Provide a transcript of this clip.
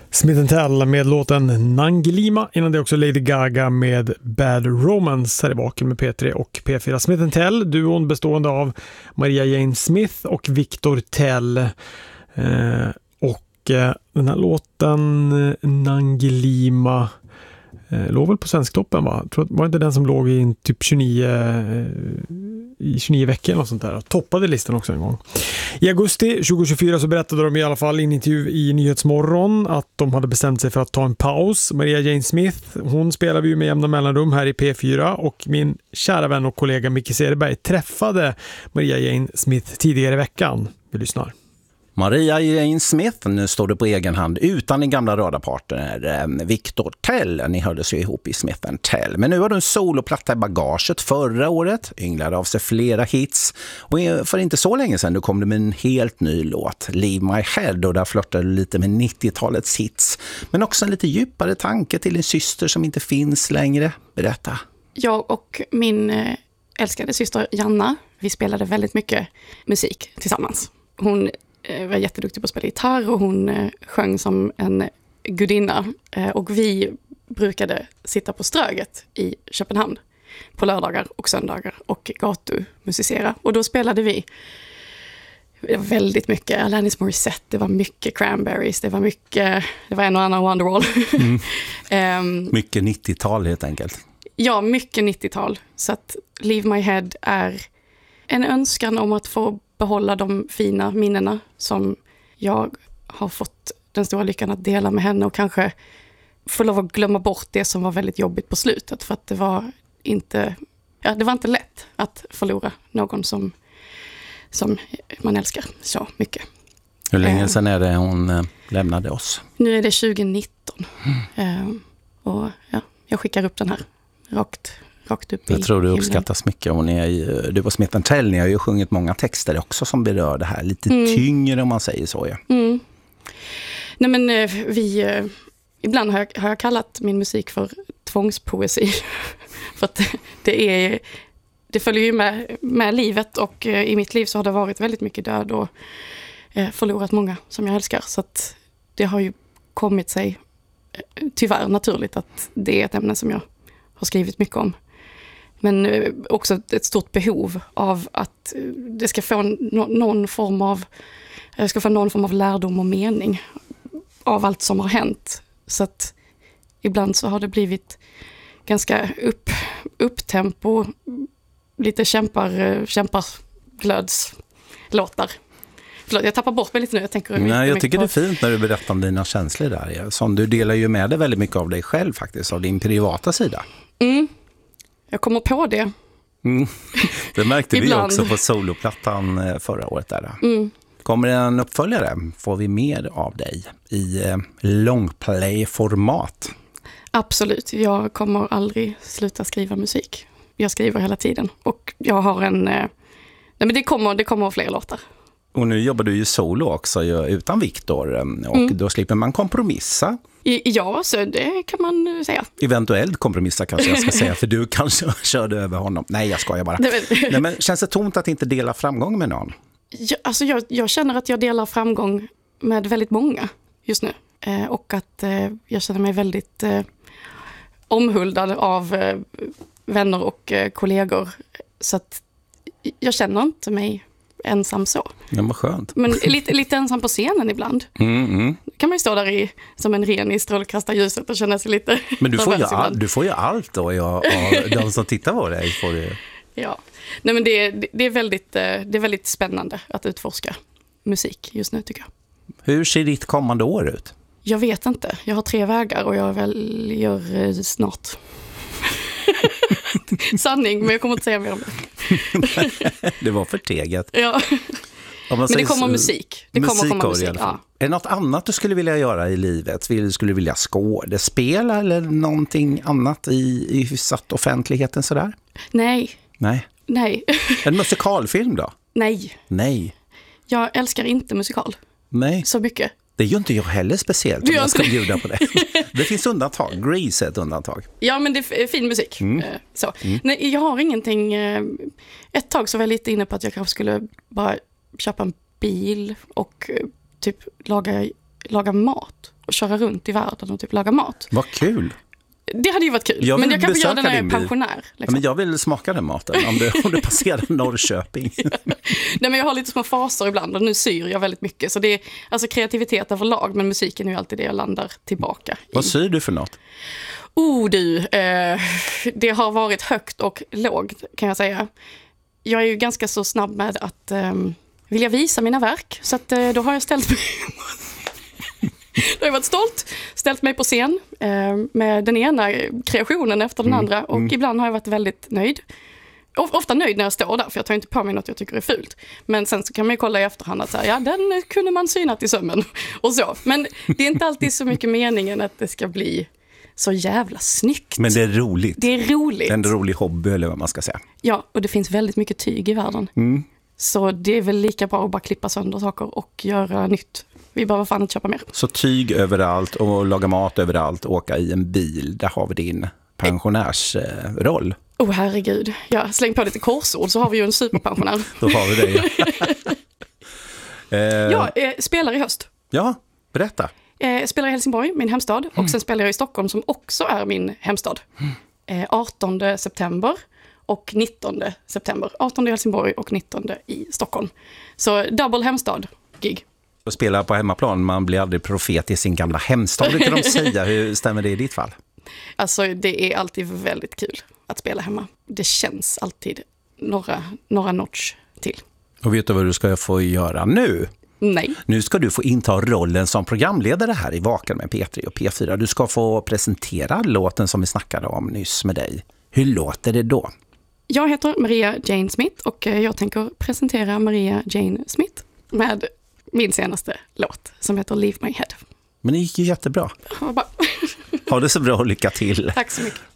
Smith & Tell med låten Nangilima. Innan det också Lady Gaga med Bad Romance här i baken med P3 och P4. Smith & Tell, duon bestående av Maria Jane Smith och Victor Tell. Den här låten Nangilima låg väl på Svensktoppen, va? Jag tror att var inte den som låg i typ 29 veckor och sånt där. Toppade listan också en gång. I augusti 2024 så berättade de i alla fall i en intervju i Nyhetsmorgon att de hade bestämt sig för att ta en paus. Maria Jane Smith, hon spelar vi ju med jämna mellanrum här i P4 och min kära vän och kollega Micke Cederberg träffade Maria Jane Smith tidigare i veckan. Vi lyssnar. Maria Jane Smith, nu står du på egen hand utan din gamla radarpartner Victor Tell. Ni hördes ju ihop i Smith & Tell. Men nu har du en soloplatta i bagaget förra året. Ynglade av sig flera hits. Och för inte så länge sedan du kom du med en helt ny låt, Leave My Head. Och där flörtar du lite med 90-talets hits. Men också en lite djupare tanke till din syster som inte finns längre. Berätta. Jag och min älskade syster Janna, vi spelade väldigt mycket musik tillsammans. Hon var jätteduktig på att spela gitarr och hon sjöng som en gudinna. Och vi brukade sitta på Ströget i Köpenhamn på lördagar och söndagar och gatumusicera. Och då spelade vi väldigt mycket Alanis Morissette, det var mycket Cranberries, det var en och annan Wonderwall. Mycket 90-tal helt enkelt. Ja, mycket 90-tal. Så att Leave My Head är en önskan om att få behålla de fina minnena som jag har fått den stora lyckan att dela med henne och kanske få lov att glömma bort det som var väldigt jobbigt på slutet, för att det var inte lätt att förlora någon som man älskar så mycket. Hur länge sedan är det hon lämnade oss? Nu är det 2019. Och ja, jag skickar upp den här rakt upp. Jag tror det uppskattas mycket. Och du på Smith & Tell, ni har ju sjungit många texter också som berör det här. Lite tyngre om man säger så. Ja. Mm. Nej, men ibland har jag kallat min musik för tvångspoesi. För att det följer ju med livet, och i mitt liv så har det varit väldigt mycket död och förlorat många som jag älskar. Så att det har ju kommit sig tyvärr naturligt att det är ett ämne som jag har skrivit mycket om. Men också ett stort behov av att det ska få någon form av lärdom och mening av allt som har hänt. Så att ibland så har det blivit ganska upptempo, lite kämparglödslåtar. Förlåt, jag tappar bort mig lite nu. Jag tycker det är fint när du berättar om dina känslor där. Som du delar ju med dig väldigt mycket av dig själv faktiskt, av din privata sida. Mm. Jag kommer på det. Det märkte vi också på soloplattan förra året där. Kommer det en uppföljare? Får vi mer av dig i longplay-format? Absolut. Jag kommer aldrig sluta skriva musik. Jag skriver hela tiden. Och jag har men det kommer fler låtar. Och nu jobbar du ju solo också utan Victor. Och då slipper man kompromissa. Ja, så det kan man säga. Eventuellt kompromissa kanske jag ska säga, för du kanske körde över honom. Nej, jag skojar bara. Nej, men känns det tomt att inte dela framgång med någon? Jag känner att jag delar framgång med väldigt många just nu. Och att jag känner mig väldigt omhuldad av vänner och kollegor. Så att jag känner inte mig ensam så. Ja, vad skönt. Men lite ensam på scenen ibland. Kan man ju stå där som en ren i strålkastarljuset och känna sig lite. Men du får ju allt då. De som tittar på dig får du. Ja. Nej, men det är väldigt spännande att utforska musik just nu, tycker jag. Hur ser ditt kommande år ut? Jag vet inte. Jag har 3 vägar och jag väljer snart. Sanning, men jag kommer inte säga mer om det. Det var för teget. Ja. Men det kommer musik. Det kommer komma musik. Ja. Är det något annat du skulle vilja göra i livet? Skulle du vilja skådespela eller någonting annat i hyfsat offentligheten sådär? Nej. En musikalfilm då? Nej. Jag älskar inte musikal. Nej. Så mycket. Det gör inte jag heller speciellt om jag ska bjuda på det. Det finns undantag. Grease är ett undantag. Ja, men det är fin musik. Så. Nej, jag har ingenting. Ett tag så var jag lite inne på att jag kanske skulle bara köpa en bil och typ laga mat. köra runt i världen och typ laga mat. Vad kul! Det hade ju varit kul, men jag kan få göra det när jag är pensionär. Liksom. Ja, men jag vill smaka den maten om du passerar Norrköping. Nej, men jag har lite små faser ibland och nu syr jag väldigt mycket. Så det är alltså kreativitet överlag, men musiken är ju alltid det jag landar tillbaka i. Vad syr du för något? Det har varit högt och lågt kan jag säga. Jag är ju ganska så snabb med att vilja visa mina verk. Så att, då har jag ställt mig... Då har jag varit stolt, ställt mig på scen med den ena kreationen efter den andra. Och ibland har jag varit väldigt nöjd. Ofta nöjd när jag står där, för jag tar inte på mig något jag tycker är fult. Men sen så kan man ju kolla i efterhand att så här, ja, den kunde man synat i sömmen och så. Men det är inte alltid så mycket meningen att det ska bli så jävla snyggt. Men det är roligt. Det är roligt. Det är en rolig hobby eller vad man ska säga. Ja, och det finns väldigt mycket tyg i världen. Så det är väl lika bra att bara klippa sönder saker och göra nytt. Vi behöver fan inte köpa mer. Så tyg överallt och laga mat överallt, åka i en bil. Där har vi din pensionärsroll. Herregud. Ja, släng på lite korsord så har vi ju en superpensionär. Då har vi det. Jag spelar i höst. Ja, berätta. Spelar i Helsingborg, min hemstad. Och sen spelar jag i Stockholm som också är min hemstad. 18 september och 19 september. 18 i Helsingborg och 19 i Stockholm. Så double hemstad-gig. Att spela på hemmaplan, man blir aldrig profet i sin gamla hemstad, brukar de säga. Hur stämmer det i ditt fall? Alltså det är alltid väldigt kul att spela hemma. Det känns alltid några notch till. Och vet du vad du ska få göra nu? Nej. Nu ska du få inta rollen som programledare här i Vaken med P3 och P4. Du ska få presentera låten som vi snackade om nyss med dig. Hur låter det då? Jag heter Maria Jane Smith och jag tänker presentera Maria Jane Smith med min senaste låt som heter Leave My Head. Men det gick ju jättebra. Ha det så bra och lycka till. Tack så mycket.